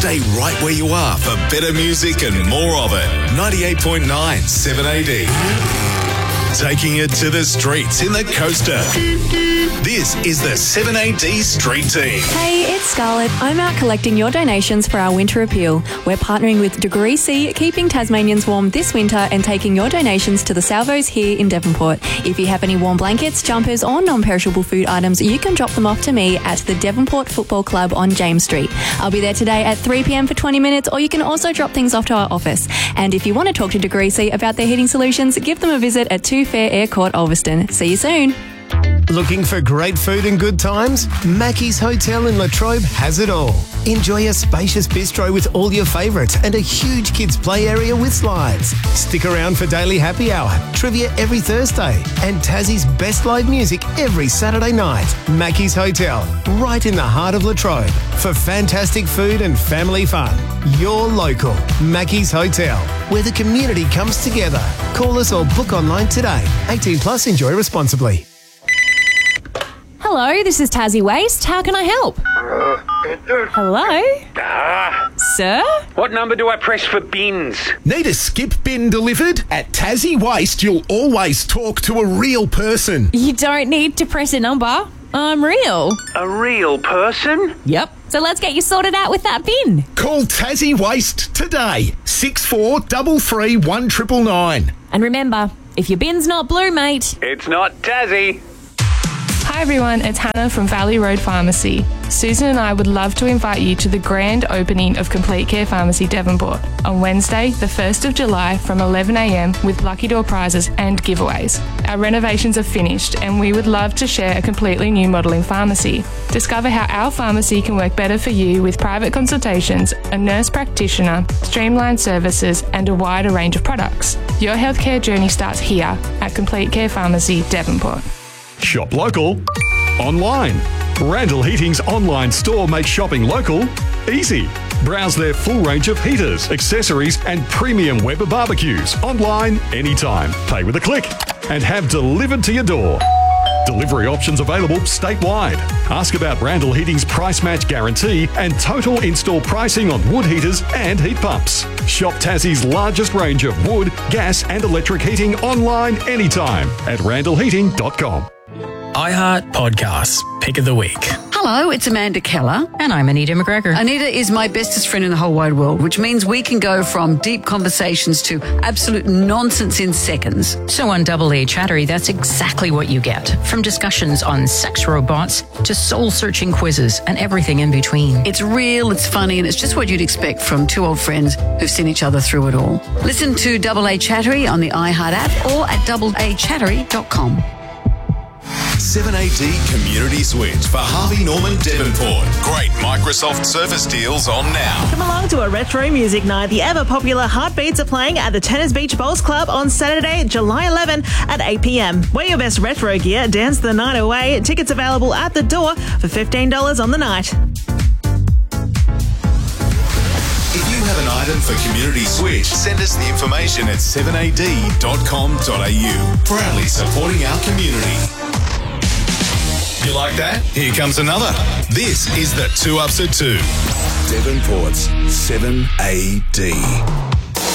Stay right where you are for better music and more of it. 98.9 7AD. Taking it to the streets in the coaster. This is the 7AD Street Team. Hey, it's Scarlett. I'm out collecting your donations for our winter appeal. We're partnering with Degree C, keeping Tasmanians warm this winter and taking your donations to the Salvos here in Devonport. If you have any warm blankets, jumpers or non-perishable food items, you can drop them off to me at the Devonport Football Club on James Street. I'll be there today at 3 p.m. for 20 minutes, or you can also drop things off to our office. And if you want to talk to Degree C about their heating solutions, give them a visit at 2 Fair Air Court, Ulverston. See you soon. Looking for great food and good times? Mackey's Hotel in Latrobe has it all. Enjoy a spacious bistro with all your favourites and a huge kids play area with slides. Stick around for daily happy hour, trivia every Thursday, and Tassie's best live music every Saturday night. Mackey's Hotel, right in the heart of Latrobe. For fantastic food and family fun. You're local. Mackey's Hotel, where the community comes together. Call us or book online today. 18 plus, enjoy responsibly. Hello, this is Tassie Waste. How can I help? Hello? Sir? What number do I press for bins? Need a skip bin delivered? At Tassie Waste, you'll always talk to a real person. You don't need to press a number. I'm real. A real person? Yep. So let's get you sorted out with that bin. Call Tassie Waste today. 6433 1999. And remember, if your bin's not blue, mate, It's not Tassie. Hi everyone, it's Hannah from Valley Road Pharmacy. Susan and I would love to invite you to the grand opening of Complete Care Pharmacy Devonport on Wednesday, the 1st of July from 11am with lucky door prizes and giveaways. Our renovations are finished and we would love to share a completely new model in pharmacy. Discover how our pharmacy can work better for you with private consultations, a nurse practitioner, streamlined services and a wider range of products. Your healthcare journey starts here at Complete Care Pharmacy Devonport. Shop local, online. Randall Heating's online store makes shopping local easy. Browse their full range of heaters, accessories and premium Weber barbecues online anytime. Pay with a click and have delivered to your door. Delivery options available statewide. Ask about Randall Heating's price match guarantee and total install pricing on wood heaters and heat pumps. Shop Tassie's largest range of wood, gas and electric heating online anytime at randallheating.com. iHeart Podcasts, Pick of the Week. Hello, it's Amanda Keller. And I'm Anita McGregor. Anita is my bestest friend in the whole wide world, which means we can go from deep conversations to absolute nonsense in seconds. So on Double A Chattery, that's exactly what you get. From discussions on sex robots to soul-searching quizzes and everything in between. It's real, it's funny, and it's just what you'd expect from two old friends who've seen each other through it all. Listen to Double A Chattery on the iHeart app or at doubleachattery.com. 7AD Community Switch for Harvey Norman Devonport. Great Microsoft Surface deals on now. Come along to a retro music night. The ever-popular Heartbeats are playing at the Tennis Beach Bowls Club on Saturday, July 11 at 8 p.m. Wear your best retro gear, dance the night away. Tickets available at the door for $15 on the night. If you have an item for Community Switch, send us the information at 7ad.com.au. Proudly supporting our community. You like that? Here comes another. This is the 2 Ups at 2. Devonport's 7AD.